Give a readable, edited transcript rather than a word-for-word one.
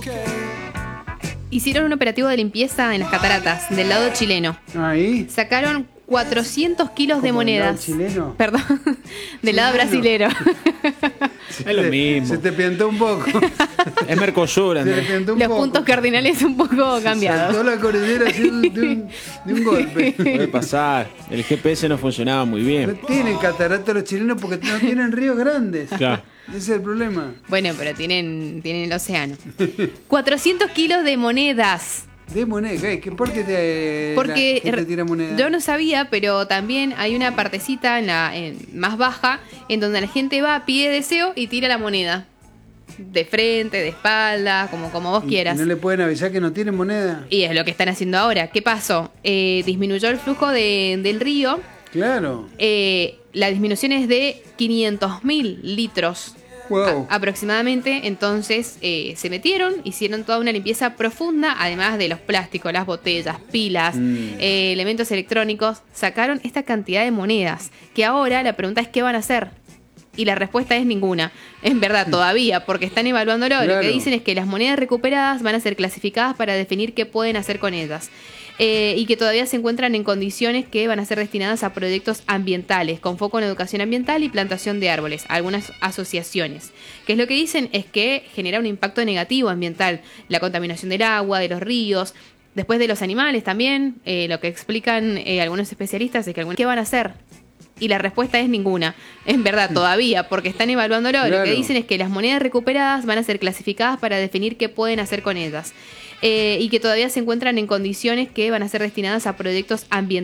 Hicieron un operativo de limpieza en las cataratas del lado chileno. Ahí. Sacaron 400 kilos de ¿Cómo, del lado monedas. chileno? Perdón, del lado brasilero. Es lo mismo. Se te piantó un poco. Es Mercosur, Se le Andrés. piantó un Los poco. puntos cardinales un poco cambiados. Saltó la cordillera así de un golpe. Puede pasar. El GPS no funcionaba muy No bien. tienen cataratas los chilenos porque no tienen ríos grandes. Claro. Ese es el problema. Bueno, pero tienen el océano. 400 kilos de monedas. De moneda. ¿Por qué Porque la gente tira moneda? yo no sabía, pero también hay una partecita más baja en donde la gente va, pide deseo y tira la moneda. De frente, de espalda, como vos quieras. ¿Y no le pueden avisar que no tienen moneda? Y es lo que están haciendo ahora. ¿Qué pasó? Disminuyó el flujo del río. Claro. La disminución es de 500.000 litros Wow. aproximadamente. Entonces se metieron, hicieron toda una limpieza profunda, además de los plásticos, las botellas, pilas, elementos electrónicos. Sacaron esta cantidad de monedas, que ahora la pregunta es ¿qué van a hacer? Y la respuesta es ninguna. En verdad, todavía, porque están evaluándolo. Lo Claro. que dicen es que las monedas recuperadas van a ser clasificadas para definir qué pueden hacer con ellas. Y que todavía se encuentran en condiciones que van a ser destinadas a proyectos ambientales, con foco en educación ambiental y plantación de árboles, algunas asociaciones. Que es lo que dicen es que genera un impacto negativo ambiental, la contaminación del agua, de los ríos, después de los animales también. Lo que explican algunos especialistas es que ¿qué van a hacer? Y la respuesta es ninguna. En verdad, todavía, porque están evaluándolo. Lo Claro. que dicen es que las monedas recuperadas van a ser clasificadas para definir qué pueden hacer con ellas. Y que todavía se encuentran en condiciones que van a ser destinadas a proyectos ambientales.